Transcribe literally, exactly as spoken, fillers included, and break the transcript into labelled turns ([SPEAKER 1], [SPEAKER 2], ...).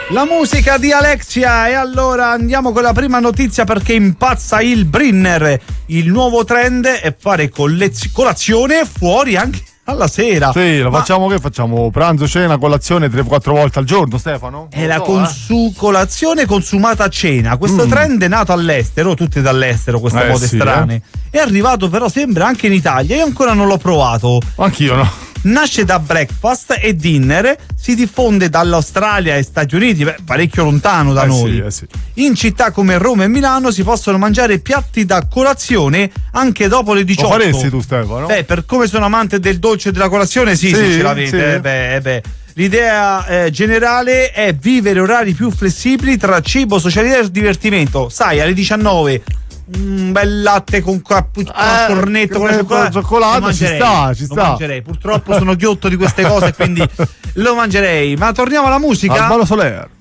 [SPEAKER 1] La musica di Alexia. E allora andiamo con la prima notizia, perché impazza il Brinner. Il nuovo trend è fare collez- colazione fuori anche alla sera.
[SPEAKER 2] Sì, lo
[SPEAKER 1] Ma
[SPEAKER 2] facciamo che facciamo? Pranzo, cena, colazione tre quattro volte al giorno, Stefano?
[SPEAKER 1] è
[SPEAKER 2] Non
[SPEAKER 1] la
[SPEAKER 2] so,
[SPEAKER 1] consu- colazione consumata a cena. Questo
[SPEAKER 2] Mm.
[SPEAKER 1] trend è nato all'estero, tutti dall'estero, queste
[SPEAKER 2] Eh,
[SPEAKER 1] mode
[SPEAKER 2] sì,
[SPEAKER 1] strane. È arrivato però sembra anche in Italia. Io ancora non l'ho provato.
[SPEAKER 2] eh. Anch'io no.
[SPEAKER 1] Nasce da breakfast e dinner, si diffonde dall'Australia e Stati Uniti, beh, parecchio lontano da
[SPEAKER 2] Eh
[SPEAKER 1] noi.
[SPEAKER 2] sì, eh sì.
[SPEAKER 1] In città come Roma e Milano si possono mangiare piatti da colazione anche dopo le diciotto.
[SPEAKER 2] Lo faresti tu, Stefano?
[SPEAKER 1] Beh, per come sono amante del dolce e della colazione, sì,
[SPEAKER 2] Sì,
[SPEAKER 1] se ce l'avete.
[SPEAKER 2] sì.
[SPEAKER 1] eh, beh, eh, beh. L'idea eh, generale è vivere orari più flessibili tra cibo, socialità e divertimento. Sai, alle diciannove un bel latte con cappuccino,
[SPEAKER 2] Eh,
[SPEAKER 1] cornetto con la
[SPEAKER 2] con
[SPEAKER 1] cioccolata,
[SPEAKER 2] cioccolato,
[SPEAKER 1] lo mangerei,
[SPEAKER 2] ci sta, ci
[SPEAKER 1] lo
[SPEAKER 2] sta.
[SPEAKER 1] mangerei. Purtroppo sono ghiotto di queste cose, quindi lo mangerei. Ma torniamo alla musica.
[SPEAKER 2] Al Valo Soler.